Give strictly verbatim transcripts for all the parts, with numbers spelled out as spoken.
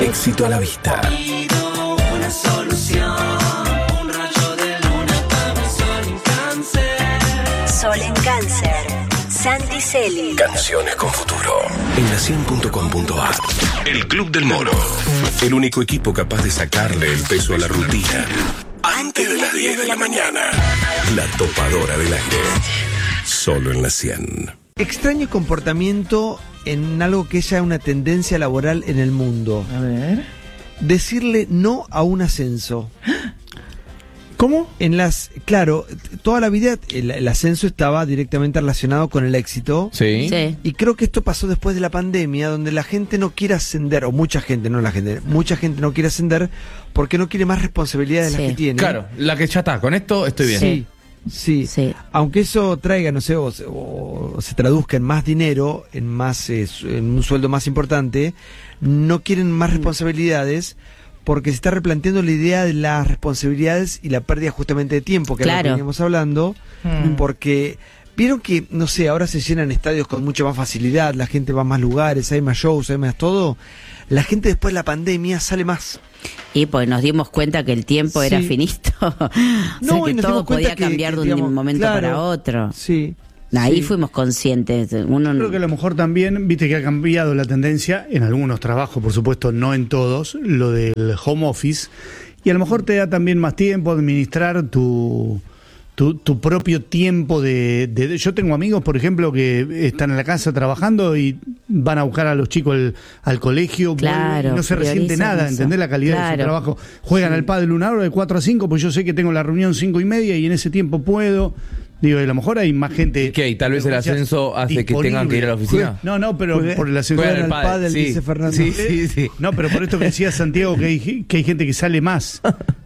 Éxito a la vista. Pido una solución, un rayo de luna para mi sol en cáncer. Sol en Cáncer. Santi Celi. Canciones con futuro. En la cien punto com punto a r. El Club del Mono. El único equipo capaz de sacarle el peso a la rutina. Antes de las diez de la mañana. La topadora del aire. Solo en la cien. Extraño comportamiento en algo que es ya una tendencia laboral en el mundo. A ver. Decirle no a un ascenso. ¿Cómo? En las, claro, toda la vida el, el ascenso estaba directamente relacionado con el éxito. Sí. Sí. Y creo que esto pasó después de la pandemia, donde la gente no quiere ascender, o mucha gente, no la gente, mucha gente no quiere ascender porque no quiere más responsabilidades de Sí. las que tiene. Claro, la que ya está, con esto estoy bien. Sí, sí. Sí. Aunque eso traiga, no sé, o, se- o se traduzca en más dinero, en más, eh, su- en un sueldo más importante, no quieren más responsabilidades porque se está replanteando la idea de las responsabilidades y la pérdida justamente de tiempo, que es lo que Claro. veníamos hablando, Mm. porque vieron que, no sé, ahora se llenan estadios con mucha más facilidad, la gente va a más lugares, hay más shows, hay más todo. La gente después de la pandemia sale más. Y pues nos dimos cuenta que el tiempo era Sí. finito. o No, sea y que nos todo dimos cuenta podía que- cambiar que, de un digamos, momento claro. para otro. Sí. Ahí sí. fuimos conscientes. Uno Creo que a lo mejor también, viste que ha cambiado la tendencia en algunos trabajos, por supuesto, no en todos, lo del home office. Y a lo mejor te da también más tiempo a administrar tu, tu, tu propio tiempo de, de- Yo tengo amigos, por ejemplo, que están en la casa trabajando y van a buscar a los chicos al, al colegio. Claro, vuelven y no se resiente priorizan nada, eso. ¿entendés? La calidad de Claro. su trabajo. Juegan al pádel una hora de cuatro a cinco, pues yo sé que tengo la reunión cinco y media y en ese tiempo puedo. Digo, y a lo mejor hay más gente. ¿Qué? ¿Y tal vez el ascenso hace que tengan que ir a la oficina? No, no, pero Juega- por el ascenso. juegan Juegan al al pádel, pádel, dice sí. Fernando. Sí, sí, sí. No, pero por esto que decía Santiago, que hay, que hay gente que sale más.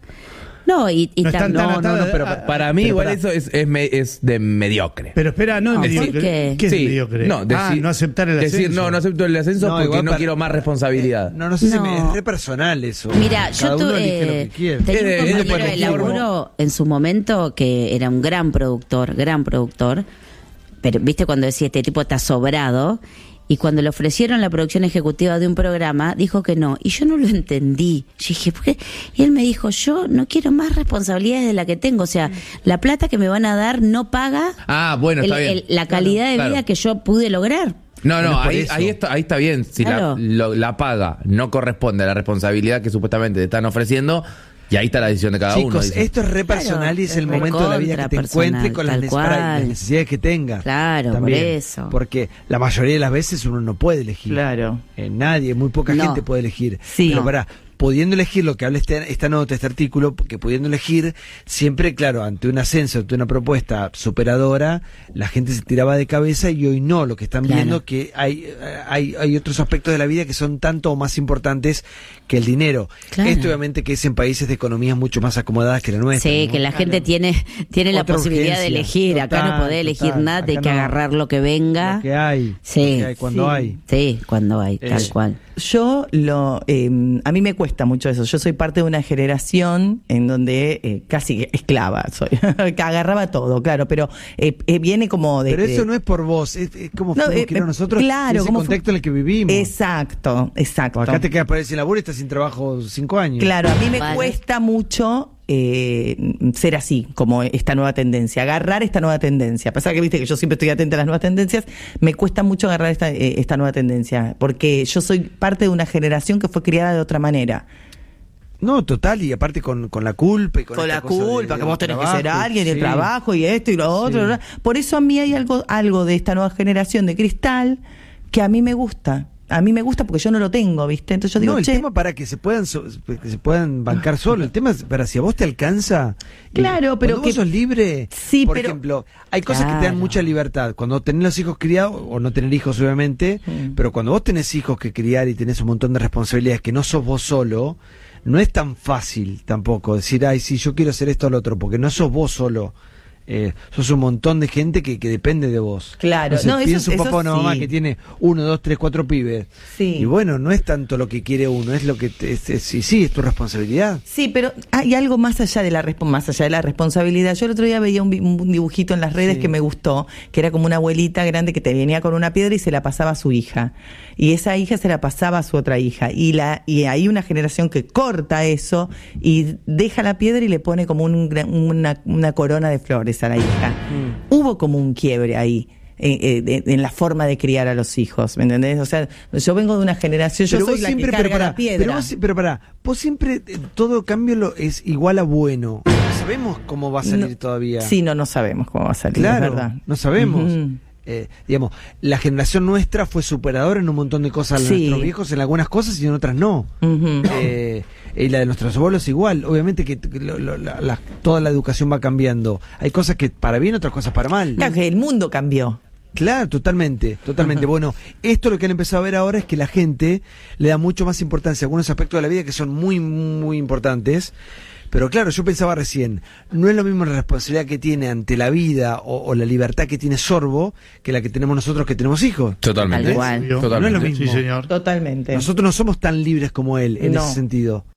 No, y, y No están tam- tan No, no, no, atadas- pero ah, Para mí pero igual pará. eso es, es, me- es de mediocre. Pero espera, no es Ah, ¿por mediocre. qué? ¿Qué es Sí. mediocre? No, ah, decir- no aceptar el ascenso. Decir, no, no acepto el ascenso No, porque igual no para- quiero más responsabilidad. No, no sé si No. me, es re personal eso. Mira, yo Cada uno tuve, elige lo que quiere. tenía Es un de- es de compañero de cualquier laburo en su momento que era un gran productor, gran productor, pero viste cuando decía este tipo está sobrado, y cuando le ofrecieron la producción ejecutiva de un programa, dijo que no, y yo no lo entendí. Yo dije, ¿por qué? Y él me dijo, yo no quiero más responsabilidades de la que tengo, o sea, la plata que me van a dar no paga Ah, bueno, está el- bien. el- la calidad de Claro. vida que yo pude lograr. No, no, Bueno, por ahí, eso. ahí, está, ahí está bien. Si Claro. la, lo- la paga no corresponde a la responsabilidad que supuestamente te están ofreciendo, y ahí está la decisión de cada uno. Chicos, dice. esto es re Claro, personal y es es el momento de la vida que te recontra encuentre con las, personal, neces- tal para- las cual. necesidades que tengas. Claro, por eso. Porque la mayoría de las veces uno no puede elegir. Claro. Eh, nadie, muy poca No. gente puede elegir. Sí. Pero No. pará, pudiendo elegir lo que habla este- esta nota, este artículo, que pudiendo elegir, siempre, claro, ante un ascenso, ante una propuesta superadora, la gente se tiraba de cabeza y hoy no. Lo que están Claro. viendo que hay, eh, hay, hay otros aspectos de la vida que son tanto o más importantes que el dinero. Claro. Esto obviamente que es en países de economías mucho más acomodadas que la nuestra. Sí, ¿no? que la gente tiene tiene la Otra posibilidad de urgencia. elegir. Acá Total, no podés elegir total. nada, hay Acá que no. agarrar lo que venga. Lo que hay, Sí. lo que hay cuando Sí. hay. Sí, cuando hay, tal Eso. cual. Yo lo, eh, a mí me cuesta mucho eso. Yo soy parte de una generación en donde eh, casi esclava soy, que agarraba todo, claro, pero eh, eh, viene como de. Pero eso de- no es por vos, es, es como No, fuimos eh, criados nosotros, claro, ese como contexto fu- en el que vivimos. Exacto, exacto. Acá te quedas para ir sin laburo y estás sin trabajo cinco años. Claro, a mí me Vale. cuesta mucho eh, ser así, como esta nueva tendencia, agarrar esta nueva tendencia. A pesar que viste que yo siempre estoy atenta a las nuevas tendencias, me cuesta mucho agarrar esta, eh, esta nueva tendencia, porque yo soy parte de una generación que fue criada de otra manera. No, total, y aparte con, con la culpa y con, Con esta la cosa de- culpa, de que vos tenés trabajo, que ser alguien, y el sí. trabajo, y esto y lo otro. Sí. ¿verdad? Por eso a mí hay algo, algo de esta nueva generación de cristal que a mí me gusta. A mí me gusta porque yo no lo tengo, ¿viste? Entonces yo digo, no, el che, tema para que se puedan so- que se puedan bancar solo. El tema es para si a vos te alcanza. y Claro, pero cuando vos que- sos libre. Sí, por pero- ejemplo, hay cosas que te dan Claro. mucha libertad. Cuando tenés los hijos criados, o no tener hijos, obviamente, Mm. pero cuando vos tenés hijos que criar y tenés un montón de responsabilidades que no sos vos solo, no es tan fácil tampoco decir, ay, sí, yo quiero hacer esto o lo otro, porque no sos vos solo. Eh, sos un montón de gente que, que depende de vos. Claro. Entonces, No, eso- piensa un eso papá o una mamá sí. que tiene uno, dos, tres, cuatro pibes. Sí. Y bueno, no es tanto lo que quiere uno, es lo que te, es, es- sí, sí, es tu responsabilidad. Sí, pero hay algo más allá de la respo- más allá de la responsabilidad. Yo el otro día veía un, vi- un dibujito en las redes Sí. que me gustó, que era como una abuelita grande que te venía con una piedra y se la pasaba a su hija. Y esa hija se la pasaba a su otra hija. Y la y hay una generación que corta eso y deja la piedra y le pone como un gran- una, una corona de flores a la hija. Mm. Hubo como un quiebre ahí. eh, eh, de- en la forma de criar a los hijos, ¿me entendés? O sea, yo vengo de una generación, yo Pero soy vos la siempre, que pero carga pará, la piedra. Pero, vos, pero pará, vos siempre, eh, todo cambio lo, es igual a bueno. No sabemos cómo va a salir No, todavía. Sí, no, no sabemos cómo va a salir, Claro, es verdad. no sabemos. Ujú. Eh, digamos, la generación nuestra fue superadora en un montón de cosas de Sí. nuestros viejos, en algunas cosas y en otras no. Ujú. Eh, y la de nuestros abuelos igual. Obviamente que t- lo- lo- la- la- toda la educación va cambiando. Hay cosas que para bien, otras cosas para mal. Claro que el mundo cambió. Claro, totalmente, totalmente. Bueno, esto lo que han empezado a ver ahora es que la gente le da mucho más importancia a algunos aspectos de la vida que son muy, muy importantes. Pero claro, yo pensaba recién, no es lo mismo la responsabilidad que tiene ante la vida o, o la libertad que tiene Sorbo que la que tenemos nosotros que tenemos hijos. Totalmente. Tal cual. Yo- Totalmente. No es lo mismo. Sí, señor. Totalmente. Nosotros no somos tan libres como él en No. ese sentido.